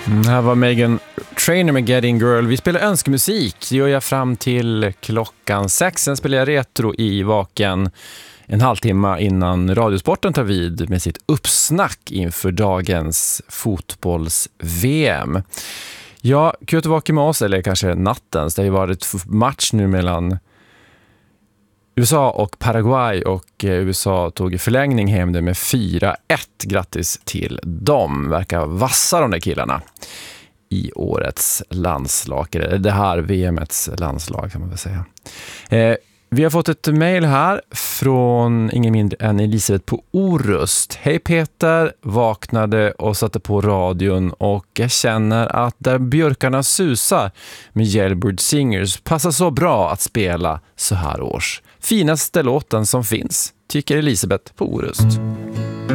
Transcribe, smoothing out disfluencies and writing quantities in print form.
Här var Meghan Trainor med Getting Girl. Vi spelar önskemusik. Det gör jag fram till klockan 6. Sen spelar jag retro i Vaken en halvtimme innan Radiosporten tar vid med sitt uppsnack inför dagens fotbolls-VM. Ja, kul att vara med oss, eller kanske nattens. Det har ju varit match nu mellan USA och Paraguay, och USA tog i förlängning hem det med 4-1. Grattis till dem. Verkar vassa de där killarna i årets landslag, eller det här VM:s landslag kan man väl säga. Vi har fått ett mejl här från ingen mindre än Elisabeth på Orust. Hej Peter, vaknade och satte på radion och jag känner att där björkarna susar med Yellowbird Singers passar så bra att spela så här års. Finaste låten som finns, tycker Elisabeth på Orust.